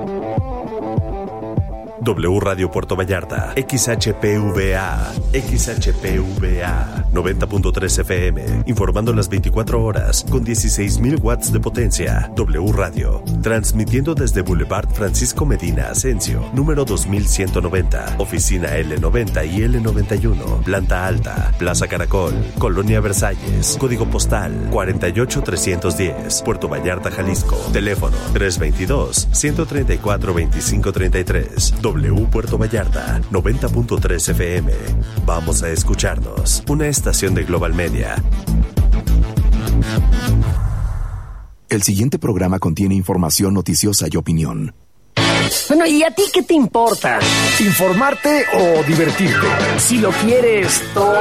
W Radio Puerto Vallarta, XHPVA, 90.3 FM, informando las 24 horas con 16,000 watts de potencia. W Radio, transmitiendo desde Boulevard Francisco Medina Asensio, número 2190, oficina L90 y L91, planta alta, Plaza Caracol, Colonia Versalles, código postal 48310, Puerto Vallarta, Jalisco, teléfono 322-134-2533. W Puerto Vallarta, 90.3 FM. Vamos a escucharnos. Una estación de Global Media. El siguiente programa contiene información noticiosa y opinión. Bueno, ¿y a ti qué te importa? ¿Informarte o divertirte? Si lo quieres todo...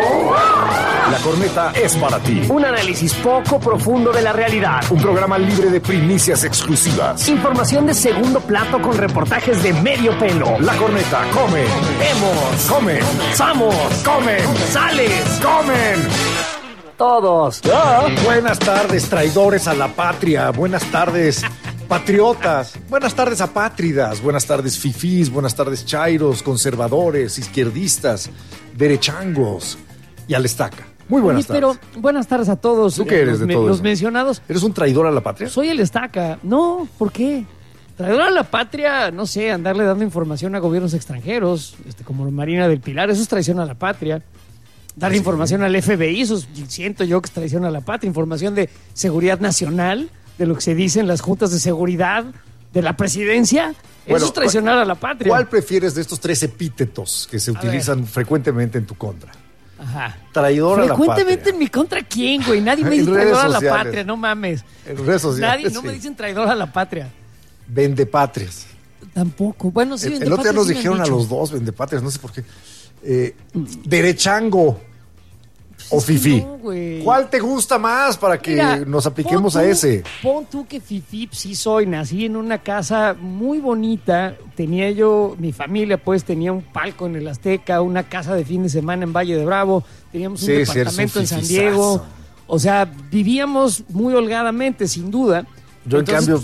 La Corneta es para ti. Un análisis poco profundo de la realidad. Un programa libre de primicias exclusivas. Información de segundo plato con reportajes de medio pelo. La Corneta come. Vemos. Comen. Somos. Comen. Sales. Comen. Todos. Buenas tardes, traidores a la patria. Buenas tardes, patriotas. Buenas tardes, apátridas. Buenas tardes, fifís. Buenas tardes, chairos, conservadores, izquierdistas, derechangos y al estaca. Muy buenas tardes. Pero buenas tardes a todos. ¿Tú qué eres de todos? Los mencionados. ¿Eres un traidor a la patria? Soy el estaca. No, ¿por qué? Traidor a la patria, no sé, andarle dando información a gobiernos extranjeros, como Marina del Pilar, eso es traición a la patria. Darle información al FBI, eso siento yo que es traición a la patria. Información de seguridad nacional, de lo que se dice en las juntas de seguridad de la presidencia. Eso es traicionar a la patria. ¿Cuál prefieres de estos 3 epítetos que se utilizan frecuentemente en tu contra? Ajá. Traidor a la patria. Frecuentemente en mi contra, ¿quién, güey? Nadie me dice traidor a la patria, no mames. En redes sociales. Nadie, no me dicen traidor a la patria. Vendepatrias. Tampoco. Bueno, sí, el otro día nos dijeron a los dos vendepatrias, no sé por qué. Derechango o fifí. No, ¿cuál te gusta más para que nos apliquemos a ese? Pon tú que fifí sí soy. Nací en una casa muy bonita. Tenía yo, mi familia pues tenía un palco en el Azteca, una casa de fin de semana en Valle de Bravo. Teníamos un departamento en San Diego. O sea, vivíamos muy holgadamente, sin duda. Yo, en cambio,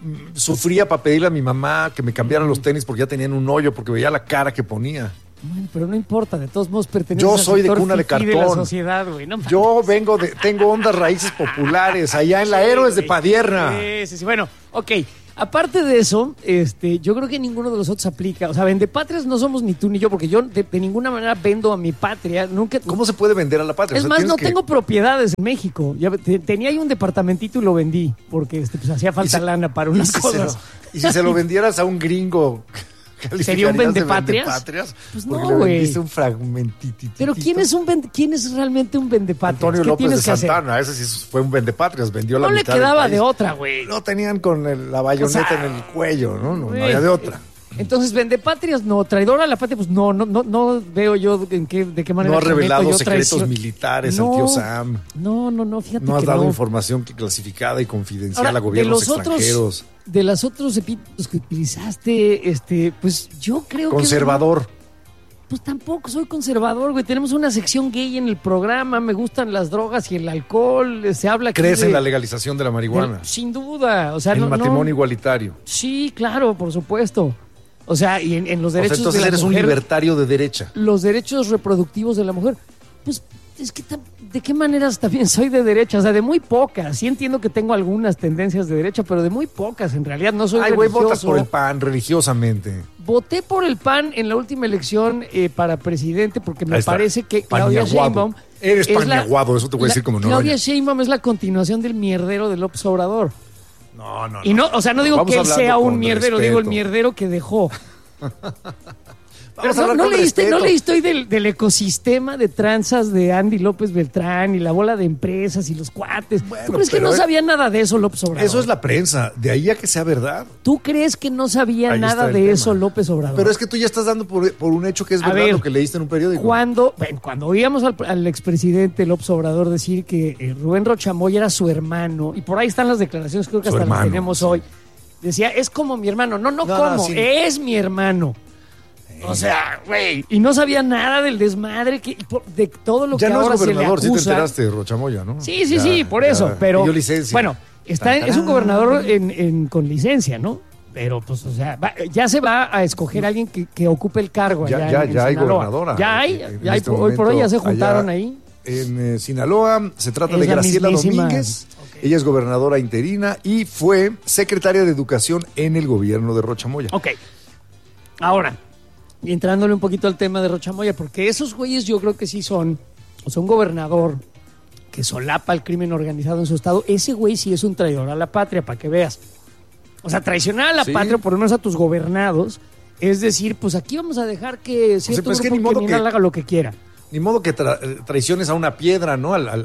sufría para pedirle a mi mamá que me cambiaran los tenis porque ya tenían un hoyo, porque veía la cara que ponía. Bueno, pero no importa, de todos modos pertenece yo soy de cuna de cartón. De la sociedad, güey. No, yo tengo ondas raíces populares allá en la Héroes de Padierna. Sí. Bueno, ok. Aparte de eso, yo creo que ninguno de los otros aplica. O sea, vendepatrias no somos ni tú ni yo, porque yo de ninguna manera vendo a mi patria. Nunca. ¿Cómo se puede vender a la patria? Es más, no tengo propiedades en México. Tenía ahí un departamentito y lo vendí, porque pues hacía falta lana para unas cosas. ¿Y si se lo vendieras a un gringo? ¿Sería un vendepatrias? Pues no, porque le vendiste un fragmentitito. Pero ¿quién es realmente un vendepatrias? Antonio López de Santana, ese sí fue un vendepatrias, vendió la mitad. No le quedaba de otra, güey. Lo tenían con la bayoneta en el cuello, ¿no? No había de otra. Entonces, vendepatrias no, traidor a la patria, pues no veo yo de qué manera. No ha revelado secretos militares al tío Sam. No, fíjate que no has dado información clasificada y confidencial a gobiernos extranjeros. De los otros epítetos que utilizaste, pues yo creo conservador. Pues tampoco soy conservador, güey. Tenemos una sección gay en el programa, me gustan las drogas y el alcohol, se habla aquí ¿Crees en la legalización de la marihuana? Sin duda, o sea, el matrimonio igualitario. Sí, claro, por supuesto. O sea, y en los derechos de la mujer. Entonces eres un libertario de derecha. Los derechos reproductivos de la mujer. Pues es que ¿de qué maneras también soy de derecha? O sea, de muy pocas. Sí entiendo que tengo algunas tendencias de derecha, pero de muy pocas. En realidad no soy religioso. Güey, votas por el PAN religiosamente. Voté por el PAN en la última elección para presidente porque me parece que Claudia Sheinbaum... Eres pañaguado, eso te voy a decir como no. Claudia Sheinbaum es la continuación del mierdero de López Obrador. No. Y no, o sea, no digo que él sea un mierdero, digo el mierdero que dejó. Pero no leíste hoy del ecosistema de tranzas de Andy López Beltrán y la bola de empresas y los cuates. Bueno, ¿Tú crees que no sabía nada de eso López Obrador? Eso es la prensa, de ahí a que sea verdad. ¿Tú crees que no sabía nada de eso López Obrador? Pero es que tú ya estás dando por un hecho que es verdad lo que leíste en un periódico. Cuando oíamos al expresidente López Obrador decir que Rubén Rochamoy era su hermano, y por ahí están las declaraciones, creo que hasta las tenemos hoy, decía, es como mi hermano. Es mi hermano. O sea, güey, y no sabía nada del desmadre de todo lo que ahora se le acusa. Ya no es gobernador, sí te enteraste de Rochamoya, ¿no? Sí, por eso, pero dio licencia. Bueno, es un gobernador con licencia, ¿no? Pero, pues, o sea, ya se va a escoger a alguien que ocupe el cargo allá en ya hay Sinaloa. gobernadora. Ya hay, hoy por hoy ya se juntaron ahí. En Sinaloa se trata de la Graciela mismísima Domínguez. Ok. Ella es gobernadora interina y fue secretaria de Educación en el gobierno de Rocha Moya. Ok. Ahora, y entrándole un poquito al tema de Rocha Moya, porque esos güeyes yo creo que sí son, o sea, un gobernador que solapa el crimen organizado en su estado, ese güey sí es un traidor a la patria, para que veas. O sea, traicionar a la patria, por lo menos a tus gobernados, es decir, pues aquí vamos a dejar que cierto pues que grupo criminal haga lo que quiera. Ni modo que traiciones a una piedra, ¿no? Al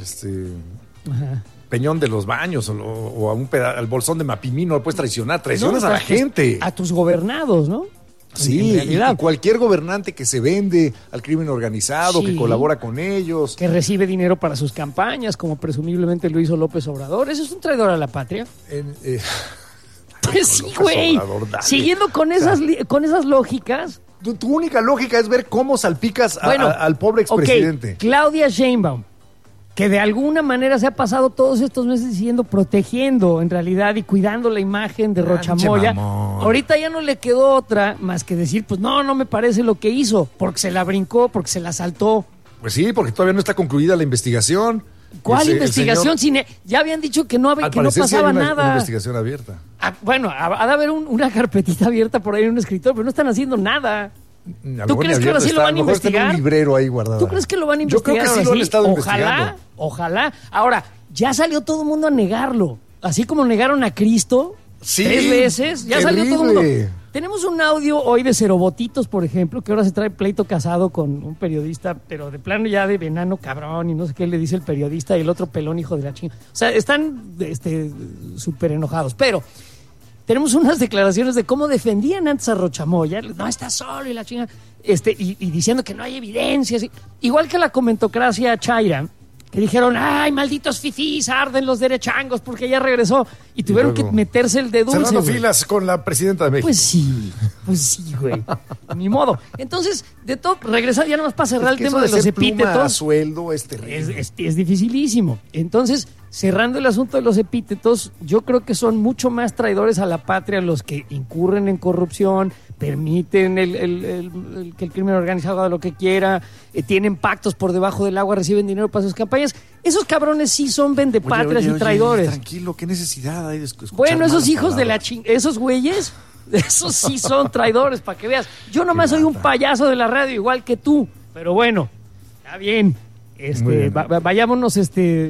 Ajá. peñón de los baños o a al bolsón de Mapimí, no lo puedes traicionar. Traicionas a la gente. A tus gobernados, ¿no? Sí, y cualquier gobernante que se vende al crimen organizado, Sí. que colabora con ellos. Que recibe dinero para sus campañas, como presumiblemente lo hizo López Obrador. ¿Eso es un traidor a la patria? Pues sí, López güey. Obrador, dale. Siguiendo con esas lógicas. Tu única lógica es ver cómo salpicas al pobre expresidente. Okay. Claudia Sheinbaum, que de alguna manera se ha pasado todos estos meses diciendo, protegiendo en realidad y cuidando la imagen de Rocha Moya. Ahorita ya no le quedó otra más que decir, pues no me parece lo que hizo, porque se la brincó, porque se la saltó. Pues sí, porque todavía no está concluida la investigación. ¿Cuál investigación? Ya habían dicho que no pasaba sí hay nada. Una investigación abierta. Bueno, ha de haber una carpetita abierta por ahí en un escritorio, pero no están haciendo nada. ¿Tú crees que ahora sí lo van a investigar? Está en un librero ahí guardado. ¿Tú crees que lo van a investigar? Yo creo que sí lo han estado investigando. Ojalá. Ahora, ya salió todo el mundo a negarlo. Así como negaron a Cristo 3 veces, ya salió todo el mundo. Tenemos un audio hoy de Cerobotitos, por ejemplo, que ahora se trae pleito casado con un periodista, pero de plano ya de venano cabrón y no sé qué le dice el periodista y el otro pelón hijo de la chinga. O sea, están súper enojados. Pero tenemos unas declaraciones de cómo defendían antes a Rocha Moya. No, está solo y la chinga. Y diciendo que no hay evidencias. Igual que la comentocracia chaira, que dijeron, ay, malditos fifís, arden los derechangos porque ya regresó. Y tuvieron que meterse el de dulce. Cerrando güey. filas con la presidenta de México. Pues sí, güey. Ni modo. Entonces, de todo, regresar ya nomás para cerrar el tema de los epítetos. A sueldo es terrible. Es dificilísimo. Entonces, cerrando el asunto de los epítetos, yo creo que son mucho más traidores a la patria los que incurren en corrupción, permiten que el crimen organizado haga lo que quiera, tienen pactos por debajo del agua, reciben dinero para sus campañas. Esos cabrones sí son vendepatrias y traidores. Tranquilo, ¿qué necesidad hay de escuchar? Bueno, esos hijos de la esos güeyes, esos sí son traidores, para que veas. Yo nomás soy un payaso de la radio, igual que tú. Pero bueno, está bien. Vayámonos,